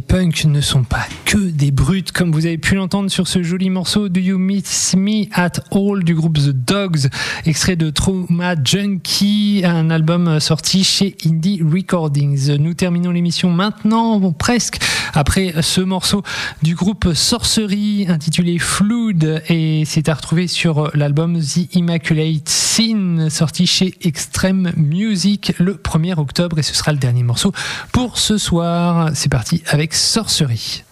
punk ne sont pas que des brutes, comme vous avez pu l'entendre sur ce joli morceau Do You Miss Me At All du groupe The Dogs, extrait de Trauma Junkie, un album sorti chez Indie Recordings. Nous terminons l'émission maintenant, presque, après ce morceau du groupe Sorcery intitulé Flood, et c'est à retrouver sur l'album The Immaculate Sin, sorti chez Extreme Music le 1er octobre, et ce sera le dernier morceau pour ce soir. C'est parti avec Sorcery.